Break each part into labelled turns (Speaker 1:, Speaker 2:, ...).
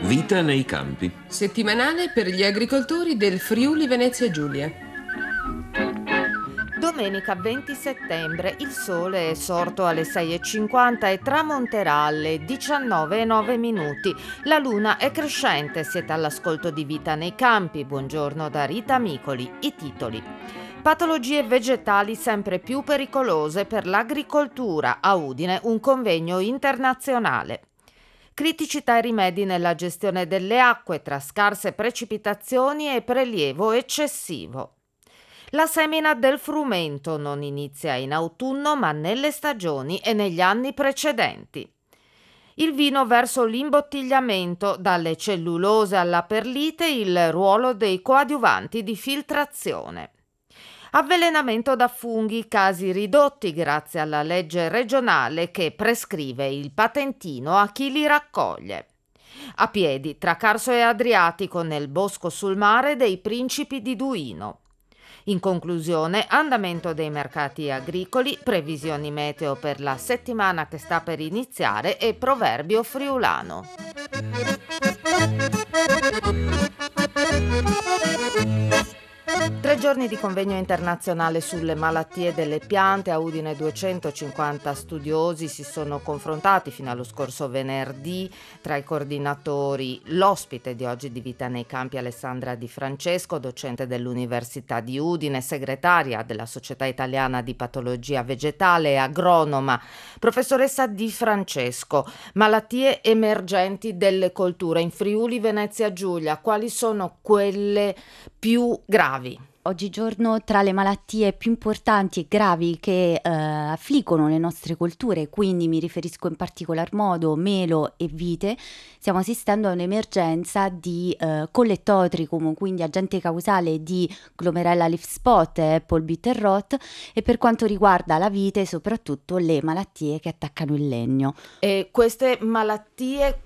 Speaker 1: Vita nei campi.
Speaker 2: Settimanale per gli agricoltori del Friuli Venezia Giulia.
Speaker 3: Domenica 20 settembre il sole è sorto alle 6:50 e tramonterà alle 19:09. La luna è crescente, siete all'ascolto di Vita nei campi. Buongiorno da Rita Micoli. I titoli. Patologie vegetali sempre più pericolose per l'agricoltura. A Udine un convegno internazionale. Criticità e rimedi nella gestione delle acque tra scarse precipitazioni e prelievo eccessivo. La semina del frumento non inizia in autunno ma nelle stagioni e negli anni precedenti. Il vino verso l'imbottigliamento, dalle cellulose alla perlite, il ruolo dei coadiuvanti di filtrazione. Avvelenamento da funghi, casi ridotti grazie alla legge regionale che prescrive il patentino a chi li raccoglie. A piedi, tra Carso e Adriatico, nel bosco sul mare dei Principi di Duino. In conclusione, andamento dei mercati agricoli, previsioni meteo per la settimana che sta per iniziare e proverbio friulano. Tre giorni di convegno internazionale sulle malattie delle piante. A Udine 250 studiosi si sono confrontati fino allo scorso venerdì. Tra i coordinatori l'ospite di oggi di Vita nei Campi, Alessandra Di Francesco, docente dell'Università di Udine, segretaria della Società Italiana di Patologia Vegetale e agronoma. Professoressa Di Francesco, malattie emergenti delle colture in Friuli Venezia Giulia, quali sono quelle più gravi?
Speaker 4: Oggigiorno tra le malattie più importanti e gravi che affliggono le nostre colture, quindi mi riferisco in particolar modo melo e vite, stiamo assistendo a un'emergenza di Collettotricum, quindi agente causale di Glomerella leaf spot e Apple bitter rot, e per quanto riguarda la vite soprattutto le malattie che attaccano il legno.
Speaker 3: E queste malattie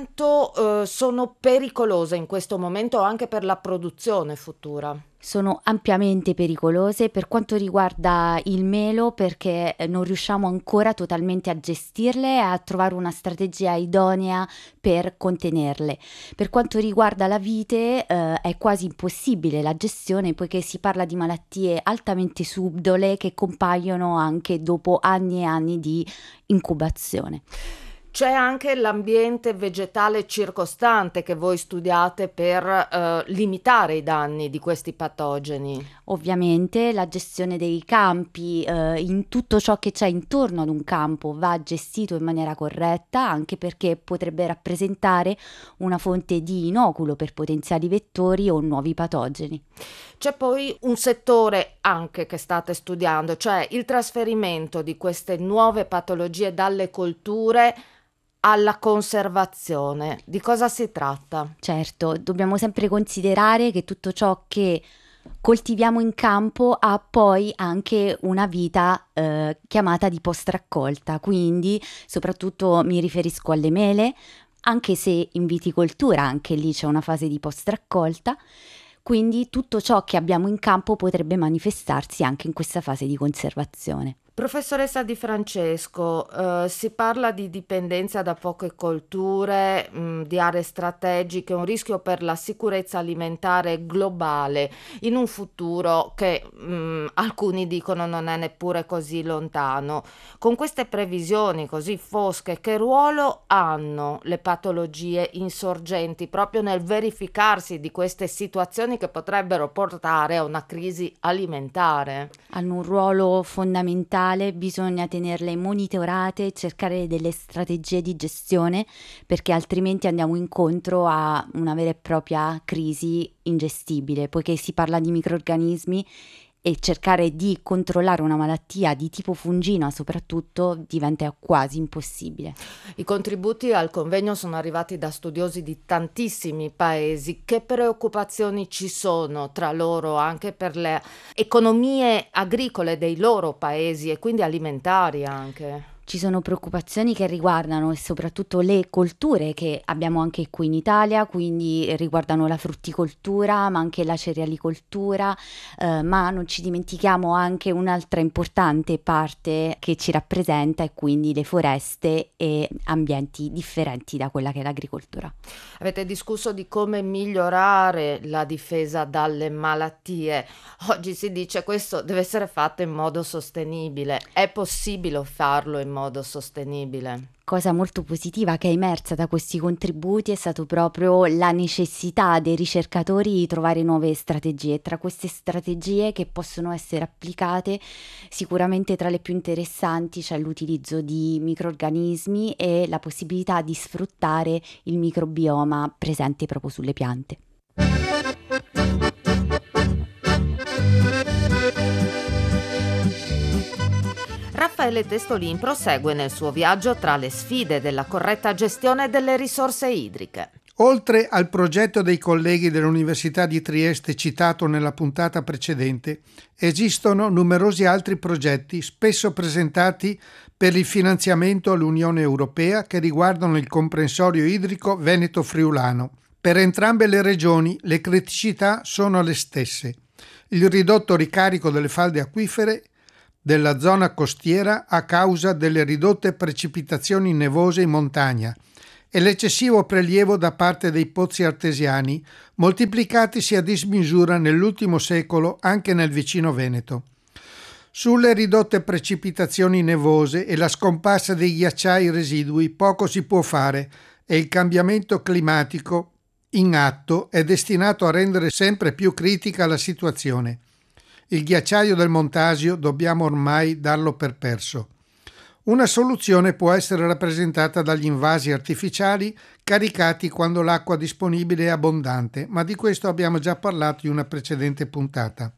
Speaker 3: quanto sono pericolose in questo momento anche per la produzione futura?
Speaker 4: Sono ampiamente pericolose per quanto riguarda il melo, perché non riusciamo ancora totalmente a gestirle e a trovare una strategia idonea per contenerle. Per quanto riguarda la vite è quasi impossibile la gestione, poiché si parla di malattie altamente subdole che compaiono anche dopo anni e anni di incubazione.
Speaker 3: C'è anche l'ambiente vegetale circostante che voi studiate per limitare i danni di questi patogeni.
Speaker 4: Ovviamente la gestione dei campi, in tutto ciò che c'è intorno ad un campo, va gestito in maniera corretta, anche perché potrebbe rappresentare una fonte di inoculo per potenziali vettori o nuovi patogeni.
Speaker 3: C'è poi un settore anche che state studiando, cioè il trasferimento di queste nuove patologie dalle colture alla conservazione. Di cosa si tratta?
Speaker 4: Certo, dobbiamo sempre considerare che tutto ciò che coltiviamo in campo ha poi anche una vita chiamata di post raccolta, quindi soprattutto mi riferisco alle mele, anche se in viticoltura anche lì c'è una fase di post raccolta, quindi tutto ciò che abbiamo in campo potrebbe manifestarsi anche in questa fase di conservazione.
Speaker 3: Professoressa Di Francesco, si parla di dipendenza da poche colture, di aree strategiche, un rischio per la sicurezza alimentare globale in un futuro che alcuni dicono non è neppure così lontano. Con queste previsioni così fosche, che ruolo hanno le patologie insorgenti proprio nel verificarsi di queste situazioni che potrebbero portare a una crisi alimentare?
Speaker 4: Hanno un ruolo fondamentale, bisogna tenerle monitorate e cercare delle strategie di gestione, perché altrimenti andiamo incontro a una vera e propria crisi ingestibile, poiché si parla di microrganismi e cercare di controllare una malattia di tipo fungina soprattutto diventa quasi impossibile.
Speaker 3: I contributi al convegno sono arrivati da studiosi di tantissimi paesi. Che preoccupazioni ci sono tra loro anche per le economie agricole dei loro paesi e quindi alimentari anche?
Speaker 4: Ci sono preoccupazioni che riguardano soprattutto le colture che abbiamo anche qui in Italia, quindi riguardano la frutticoltura, ma anche la cerealicoltura, ma non ci dimentichiamo anche un'altra importante parte che ci rappresenta e quindi le foreste e ambienti differenti da quella che è l'agricoltura.
Speaker 3: Avete discusso di come migliorare la difesa dalle malattie. Oggi si dice questo deve essere fatto in modo sostenibile. È possibile farlo in modo sostenibile?
Speaker 4: Cosa molto positiva che è emersa da questi contributi è stato proprio la necessità dei ricercatori di trovare nuove strategie. Tra queste strategie che possono essere applicate, sicuramente tra le più interessanti c'è l'utilizzo di microrganismi e la possibilità di sfruttare il microbioma presente proprio sulle piante.
Speaker 3: Raffaele Testolin prosegue nel suo viaggio tra le sfide della corretta gestione delle risorse idriche.
Speaker 1: Oltre al progetto dei colleghi dell'Università di Trieste citato nella puntata precedente, esistono numerosi altri progetti spesso presentati per il finanziamento all'Unione Europea che riguardano il comprensorio idrico veneto-friulano. Per entrambe le regioni le criticità sono le stesse. Il ridotto ricarico delle falde acquifere della zona costiera a causa delle ridotte precipitazioni nevose in montagna e l'eccessivo prelievo da parte dei pozzi artesiani, moltiplicatisi a dismisura nell'ultimo secolo anche nel vicino Veneto. Sulle ridotte precipitazioni nevose e la scomparsa dei ghiacciai residui poco si può fare e il cambiamento climatico in atto è destinato a rendere sempre più critica la situazione. Il ghiacciaio del Montasio dobbiamo ormai darlo per perso. Una soluzione può essere rappresentata dagli invasi artificiali caricati quando l'acqua disponibile è abbondante, ma di questo abbiamo già parlato in una precedente puntata.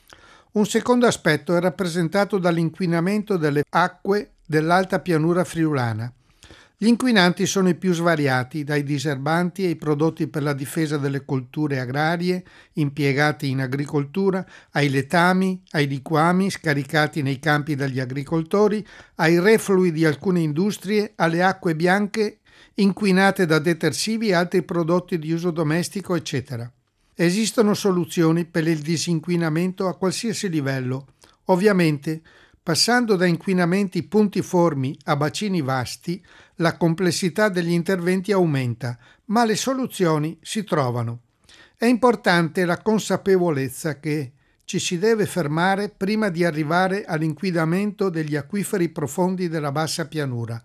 Speaker 1: Un secondo aspetto è rappresentato dall'inquinamento delle acque dell'alta pianura friulana. Gli inquinanti sono i più svariati, dai diserbanti ai prodotti per la difesa delle colture agrarie impiegati in agricoltura, ai letami, ai liquami scaricati nei campi dagli agricoltori, ai reflui di alcune industrie, alle acque bianche inquinate da detersivi e altri prodotti di uso domestico, eccetera. Esistono soluzioni per il disinquinamento a qualsiasi livello. Ovviamente, passando da inquinamenti puntiformi a bacini vasti, la complessità degli interventi aumenta, ma le soluzioni si trovano. È importante la consapevolezza che ci si deve fermare prima di arrivare all'inquinamento degli acquiferi profondi della bassa pianura.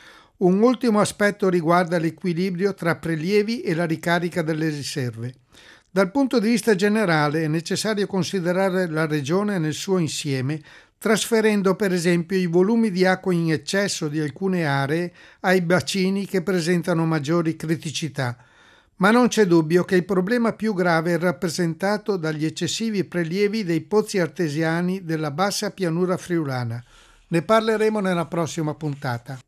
Speaker 1: Un ultimo aspetto riguarda l'equilibrio tra prelievi e la ricarica delle riserve. Dal punto di vista generale è necessario considerare la regione nel suo insieme, trasferendo per esempio i volumi di acqua in eccesso di alcune aree ai bacini che presentano maggiori criticità. Ma non c'è dubbio che il problema più grave è rappresentato dagli eccessivi prelievi dei pozzi artesiani della bassa pianura friulana. Ne parleremo nella prossima puntata.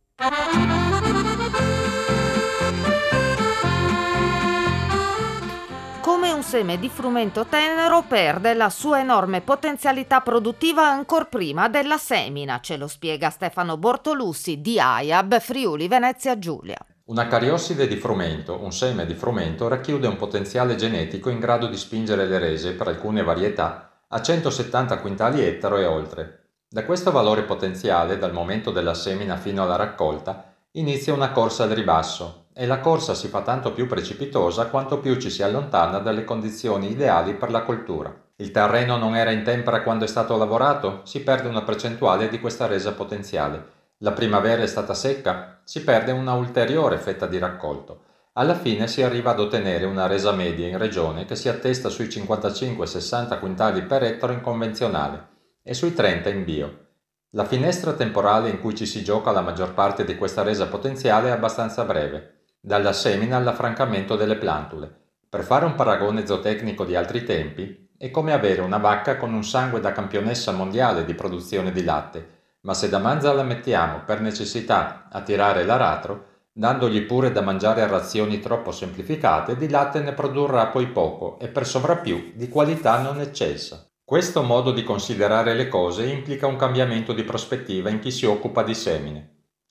Speaker 3: Come un seme di frumento tenero perde la sua enorme potenzialità produttiva ancor prima della semina, ce lo spiega Stefano Bortolussi di AIAB Friuli Venezia Giulia.
Speaker 5: Una cariosside di frumento, un seme di frumento, racchiude un potenziale genetico in grado di spingere le rese, per alcune varietà, a 170 quintali ettaro e oltre. Da questo valore potenziale, dal momento della semina fino alla raccolta, inizia una corsa al ribasso, e la corsa si fa tanto più precipitosa quanto più ci si allontana dalle condizioni ideali per la coltura. Il terreno non era in tempera quando è stato lavorato? Si perde una percentuale di questa resa potenziale. La primavera è stata secca? Si perde una ulteriore fetta di raccolto. Alla fine si arriva ad ottenere una resa media in regione che si attesta sui 55-60 quintali per ettaro in convenzionale e sui 30 in bio. La finestra temporale in cui ci si gioca la maggior parte di questa resa potenziale è abbastanza breve, dalla semina all'affrancamento delle plantule. Per fare un paragone zootecnico di altri tempi, è come avere una vacca con un sangue da campionessa mondiale di produzione di latte, ma se da manza la mettiamo per necessità a tirare l'aratro, dandogli pure da mangiare a razioni troppo semplificate, di latte ne produrrà poi poco e per sovrappiù di qualità non eccelsa. Questo modo di considerare le cose implica un cambiamento di prospettiva in chi si occupa di semine.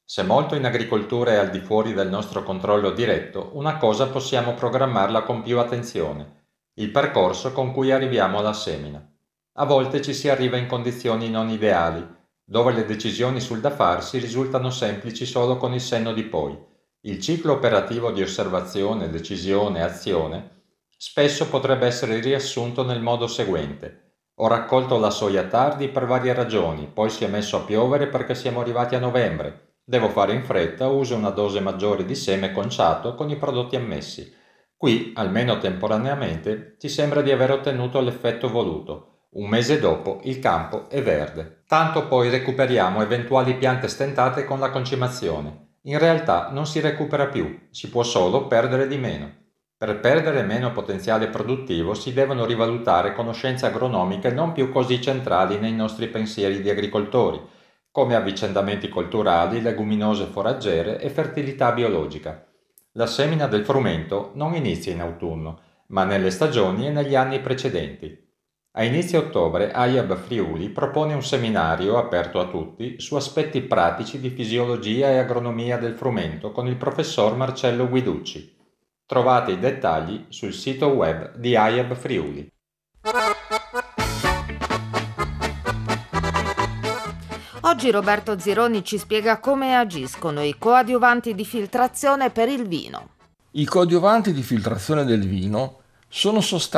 Speaker 5: Se molto in agricoltura è al di fuori del nostro controllo diretto, una cosa possiamo programmarla con più attenzione: il percorso con cui arriviamo alla semina. A volte ci si arriva in condizioni non ideali, dove le decisioni sul da farsi risultano semplici solo con il senno di poi. Il ciclo operativo di osservazione, decisione e azione spesso potrebbe essere riassunto nel modo seguente: ho raccolto la soia tardi per varie ragioni, poi si è messo a piovere perché siamo arrivati a novembre. Devo fare in fretta, uso una dose maggiore di seme conciato con i prodotti ammessi. Qui, almeno temporaneamente, ti sembra di aver ottenuto l'effetto voluto. Un mese dopo il campo è verde. Tanto poi recuperiamo eventuali piante stentate con la concimazione. In realtà non si recupera più, si può solo perdere di meno. Per perdere meno potenziale produttivo si devono rivalutare conoscenze agronomiche non più così centrali nei nostri pensieri di agricoltori, come avvicendamenti colturali, leguminose foraggere e fertilità biologica. La semina del frumento non inizia in autunno, ma nelle stagioni e negli anni precedenti. A inizio ottobre AIAB Friuli propone un seminario aperto a tutti su aspetti pratici di fisiologia e agronomia del frumento con il professor Marcello Guiducci. Trovate i dettagli sul sito web di AIAB Friuli.
Speaker 3: Oggi Roberto Zironi ci spiega come agiscono i coadiuvanti di filtrazione per il vino.
Speaker 6: I coadiuvanti di filtrazione del vino sono sostanze